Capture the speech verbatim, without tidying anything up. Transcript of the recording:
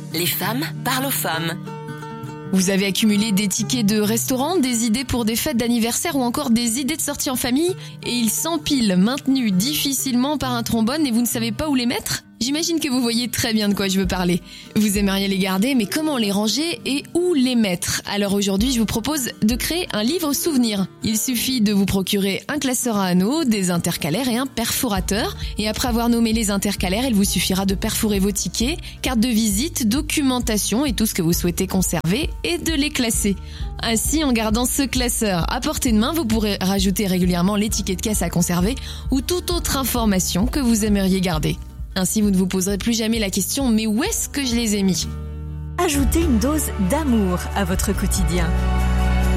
Les femmes parlent aux femmes. Vous avez accumulé des tickets de restaurant, des idées pour des fêtes d'anniversaire ou encore des idées de sortie en famille et ils s'empilent, maintenus difficilement par un trombone et vous ne savez pas où les mettre ? J'imagine que vous voyez très bien de quoi je veux parler. Vous aimeriez les garder, mais comment les ranger et où les mettre ? Alors aujourd'hui, je vous propose de créer un livre souvenir. Il suffit de vous procurer un classeur à anneaux, des intercalaires et un perforateur. Et après avoir nommé les intercalaires, il vous suffira de perforer vos tickets, cartes de visite, documentation et tout ce que vous souhaitez conserver et de les classer. Ainsi, en gardant ce classeur à portée de main, vous pourrez rajouter régulièrement les tickets de caisse à conserver ou toute autre information que vous aimeriez garder. Ainsi, vous ne vous poserez plus jamais la question « mais où est-ce que je les ai mis ?» Ajoutez une dose d'amour à votre quotidien.